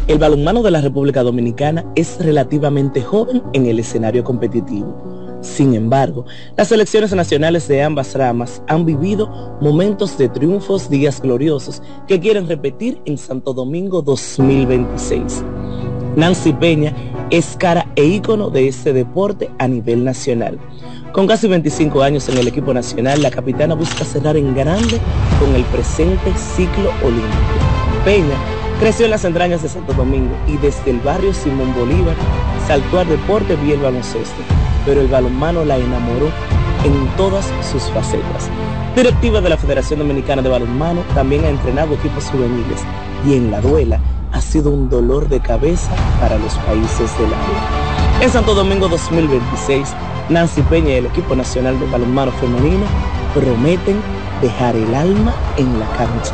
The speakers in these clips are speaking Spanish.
El balonmano de la República Dominicana es relativamente joven en el escenario competitivo. Sin embargo, las selecciones nacionales de ambas ramas han vivido momentos de triunfos, días gloriosos que quieren repetir en Santo Domingo 2026. Nancy Peña es cara e ícono de este deporte a nivel nacional. Con casi 25 años en el equipo nacional, la capitana busca cerrar en grande con el presente ciclo olímpico. Peña creció en las entrañas de Santo Domingo y desde el barrio Simón Bolívar saltó al deporte vía el baloncesto, pero el balonmano la enamoró en todas sus facetas. Directiva de la Federación Dominicana de Balonmano, también ha entrenado equipos juveniles y en la duela ha sido un dolor de cabeza para los países del área. En Santo Domingo 2026, Nancy Peña y el equipo nacional de balonmano femenino prometen dejar el alma en la cancha.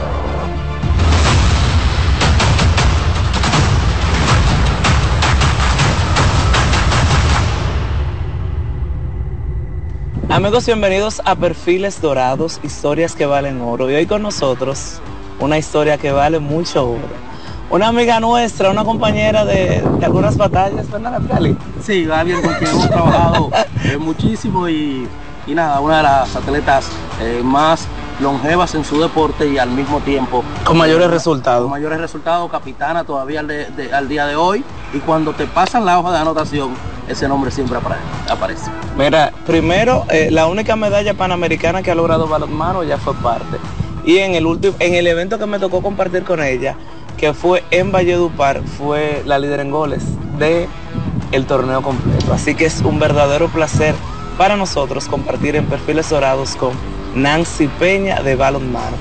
Amigos, bienvenidos a Perfiles Dorados, historias que valen oro. Y hoy con nosotros, una historia que vale mucho oro. Una amiga nuestra, una compañera de algunas batallas, ¿verdad, Natalie? Sí, alguien con quien hemos trabajado muchísimo y nada, una de las atletas más longevas en su deporte y al mismo tiempo con mayores resultados. Con mayores resultados, capitana todavía al día de hoy, y cuando te pasan la hoja de anotación, ese nombre siempre aparece. Mira, primero, la única medalla panamericana que ha logrado balonmano ya fue parte. Y en el evento que me tocó compartir con ella, que fue en Valledupar, fue la líder en goles del torneo completo. Así que es un verdadero placer para nosotros compartir en Perfiles Dorados con Nancy Peña de balonmano.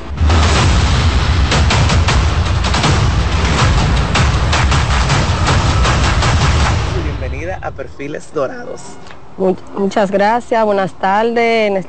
Bienvenida a Perfiles Dorados. Muchas gracias, buenas tardes.